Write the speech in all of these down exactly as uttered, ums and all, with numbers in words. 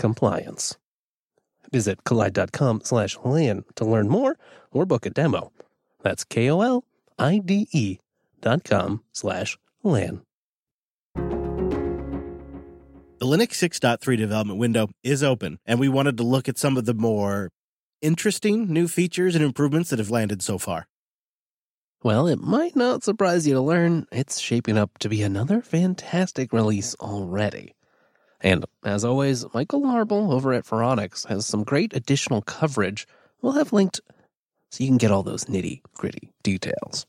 compliance. Visit kolide.com slash LAN to learn more or book a demo. That's K-O-L-I-D-E dot com slash LAN. The Linux six point three development window is open, and we wanted to look at some of the more interesting new features and improvements that have landed so far. Well, it might not surprise you to learn it's shaping up to be another fantastic release already. And as always, Michael Larble over at Phoronix has some great additional coverage we'll have linked so you can get all those nitty-gritty details.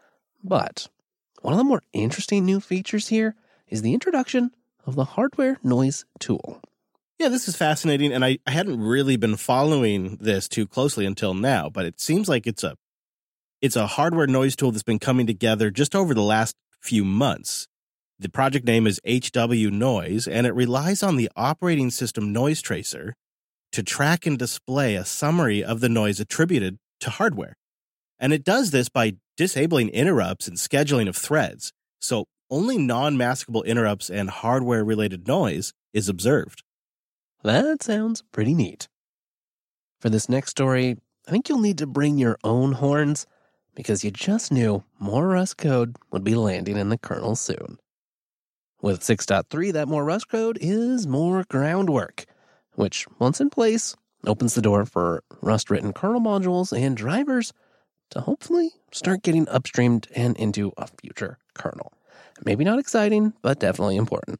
But one of the more interesting new features here is the introduction of the hardware noise tool. Yeah, this is fascinating, and I, I hadn't really been following this too closely until now, but it seems like it's a it's a hardware noise tool that's been coming together just over the last few months. The project name is H W Noise, and it relies on the operating system noise tracer to track and display a summary of the noise attributed to hardware. And it does this by disabling interrupts and scheduling of threads, so only non-maskable interrupts and hardware-related noise is observed. That sounds pretty neat. For this next story, I think you'll need to bring your own horns because you just knew more Rust code would be landing in the kernel soon. With six point three, that more Rust code is more groundwork, which, once in place, opens the door for Rust-written kernel modules and drivers to hopefully start getting upstreamed and into a future kernel. Maybe not exciting, but definitely important.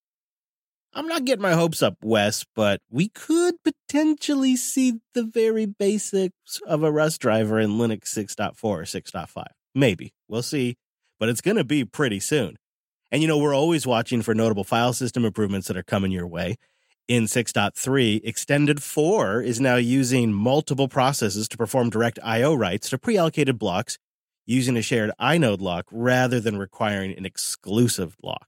I'm not getting my hopes up, Wes, but we could potentially see the very basics of a Rust driver in Linux six point four or six point five. Maybe. We'll see. But it's going to be pretty soon. And, you know, we're always watching for notable file system improvements that are coming your way. In six point three, Extended four is now using multiple processes to perform direct I O writes to pre-allocated blocks using a shared inode lock rather than requiring an exclusive lock.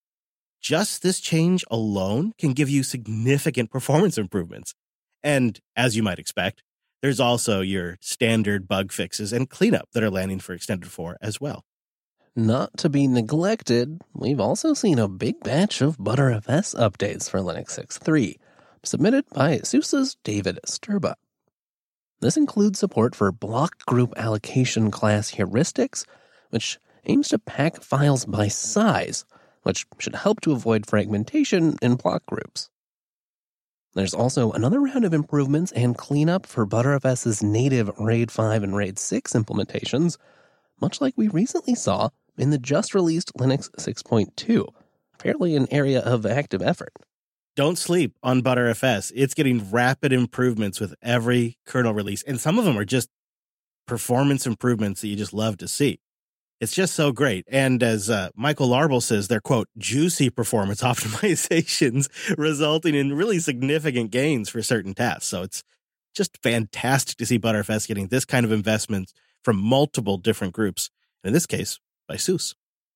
Just this change alone can give you significant performance improvements. And as you might expect, there's also your standard bug fixes and cleanup that are landing for Extended four as well. Not to be neglected, we've also seen a big batch of ButterFS updates for Linux six point three, submitted by SUSE's David Sturba. This includes support for block group allocation class heuristics, which aims to pack files by size, which should help to avoid fragmentation in block groups. There's also another round of improvements and cleanup for ButterFS's native RAID five and RAID six implementations, much like we recently saw in the just-released Linux six point two, fairly an area of active effort. Don't sleep on ButterFS. It's getting rapid improvements with every kernel release, and some of them are just performance improvements that you just love to see. It's just so great. And as uh, Michael Larble says, they're, quote, juicy performance optimizations resulting in really significant gains for certain tasks. So it's just fantastic to see ButterFS getting this kind of investment from multiple different groups, and in this case, by SUSE.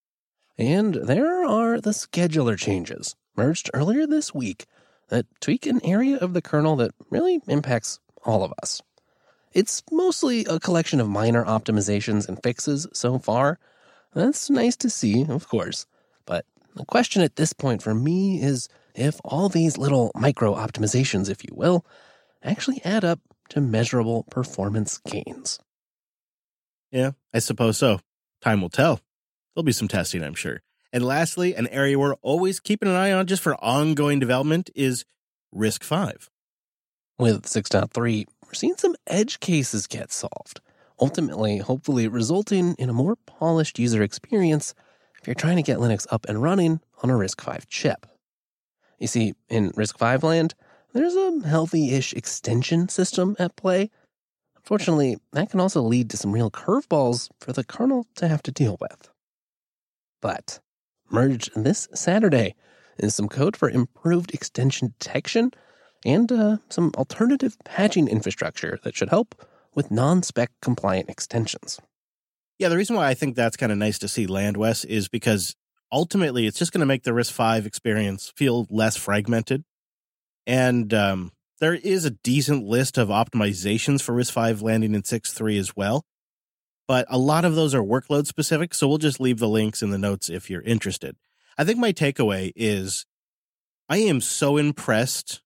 And there are the scheduler changes, merged earlier this week, that tweak an area of the kernel that really impacts all of us. It's mostly a collection of minor optimizations and fixes so far. That's nice to see, of course. But the question at this point for me is if all these little micro optimizations, if you will, actually add up to measurable performance gains. Yeah, I suppose so. Time will tell. There'll be some testing, I'm sure. And lastly, an area we're always keeping an eye on just for ongoing development is RISC V. With six point three, we're seeing some edge cases get solved, ultimately, hopefully resulting in a more polished user experience if you're trying to get Linux up and running on a RISC V chip. You see, in RISC V land, there's a healthy-ish extension system at play. Unfortunately, that can also lead to some real curveballs for the kernel to have to deal with. But merged this Saturday is some code for improved extension detection and uh, some alternative patching infrastructure that should help with non-spec compliant extensions. Yeah, the reason why I think that's kind of nice to see land, Wes, is because ultimately it's just going to make the RISC V experience feel less fragmented. And um, there is a decent list of optimizations for RISC V landing in six point three as well. But a lot of those are workload specific, so we'll just leave the links in the notes if you're interested. I think my takeaway is I am so impressed